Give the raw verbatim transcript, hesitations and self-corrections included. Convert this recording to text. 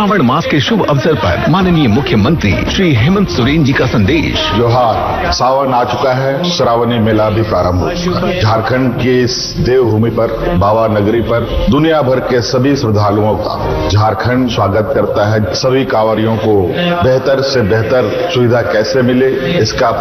श्रावण मास के शुभ अवसर पर माननीय मुख्यमंत्री श्री हेमंत सोरेन जी का संदेश। जोहार, सावन आ चुका है, श्रावणी मेला भी प्रारंभ हो चुका है। झारखंड की इस देवभूमि पर, बाबा नगरी पर दुनिया भर के सभी श्रद्धालुओं का झारखंड स्वागत करता है। सभी कांवरियों को बेहतर से बेहतर सुविधा कैसे मिले, इसका